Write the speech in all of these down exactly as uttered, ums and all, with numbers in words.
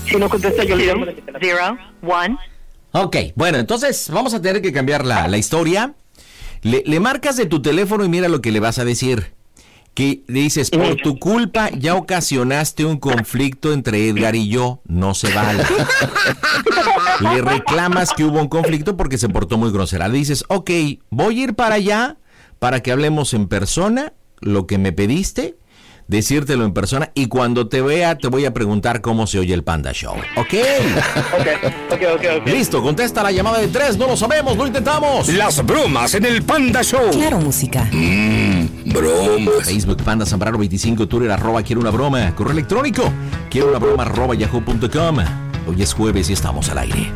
Si no contesta, yo le llamo. Zero, one. Ok, bueno, entonces vamos a tener que cambiar la, la historia. Le, le marcas de tu teléfono y mira lo que le vas a decir. Que le dices, por tu culpa ya ocasionaste un conflicto entre Edgar y yo, no se vale. Le reclamas que hubo un conflicto porque se portó muy grosera. Le dices, ok, voy a ir para allá para que hablemos en persona, lo que me pediste, decírtelo en persona, y cuando te vea te voy a preguntar cómo se oye el Panda Show. ¿Ok? Ok, ok, ok, ok. Listo, contesta la llamada de tres, no lo sabemos, lo intentamos. Las bromas en el Panda Show. Claro, música. Mmm, bromas. Facebook Panda Zambrano veinticinco, Twitter arroba quiero una broma, correo electrónico quiero una broma arroba yahoo punto com. Hoy es jueves y estamos al aire.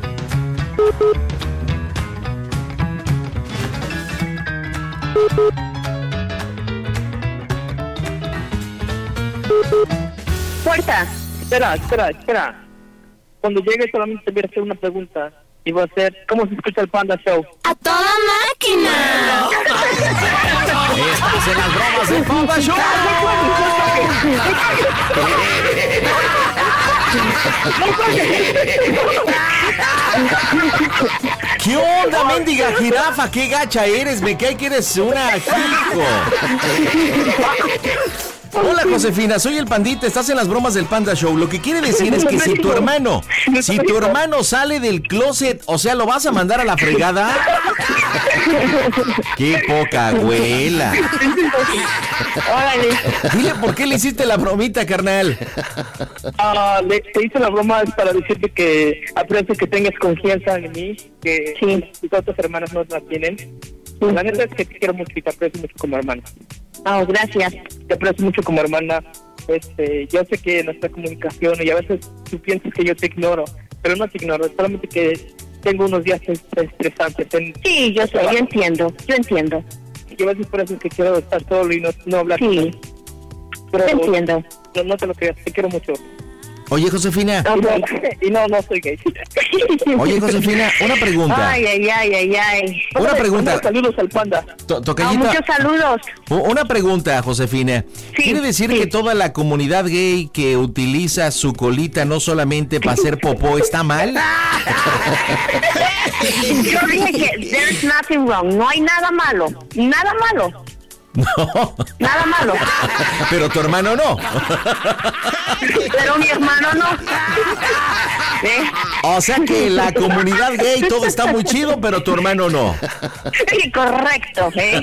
Puerta. Espera, espera, espera. Cuando llegue solamente voy a hacer una pregunta. Y voy a hacer, ¿cómo se escucha el Panda Show? ¡A toda máquina! Estás en las bromas del Panda Show. ¿Qué onda, mendiga jirafa? ¿Qué gacha eres? Me cae que eres una hijo. Hola, Josefina, soy el Pandita, estás en las bromas del Panda Show. Lo que quiere decir es que si tu hermano, si tu hermano sale del closet, o sea, ¿lo vas a mandar a la fregada? ¡Qué poca abuela! Órale. Dile por qué le hiciste la bromita, carnal. Ah, le, te hice la broma para decirte que aprecio que tengas confianza en mí, que Sí. tus otras hermanas no la tienen. La neta es que te quiero mucho y te aprecio mucho como hermana. Oh, gracias. Te aprecio mucho como hermana. Este, yo sé que nuestra comunicación y a veces tú piensas que yo te ignoro, pero no te ignoro, solamente que tengo unos días estresantes. En, Sí, yo sé, yo entiendo, yo entiendo. y a veces por eso es que quiero estar solo y no, no hablar. Sí, Pero te entiendo. No, no te lo creas, te quiero mucho. Oye, Josefina. Y no, y no, no soy gay. Oye, Josefina, una pregunta. Ay, ay, ay, ay, ay. Una pregunta. Saludos al Panda. To- Oh, Tocayita, muchos saludos. u- una pregunta, Josefina. Sí, ¿Quiere decir sí. que toda la comunidad gay que utiliza su colita no solamente para hacer popó está mal? Yo dije que there's nothing wrong, no hay nada malo, nada malo, No. nada malo. Pero tu hermano no. Pero mi hermano no. ¿Eh? O sea que la comunidad gay todo está muy chido, pero tu hermano no. Sí, correcto, ¿eh?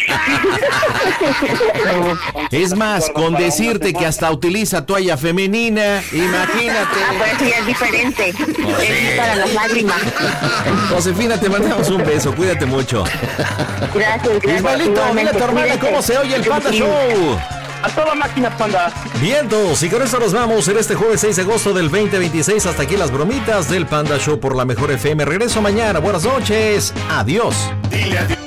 Es más, con decirte que hasta utiliza toalla femenina, imagínate. Ah, pues sí, es diferente. Es para las lágrimas. Josefina, te mandamos un beso, cuídate mucho. Gracias, gracias. Ismaelito, dile a igualmente, tu hermana cuídate. cómo se oye el Panda Sí. Show. A toda máquina, Panda. Vientos, y con esto nos vamos en este jueves seis de agosto del veinte veintiséis. Hasta aquí las bromitas del Panda Show por la Mejor F M. Regreso mañana. Buenas noches. Adiós. Dile adiós.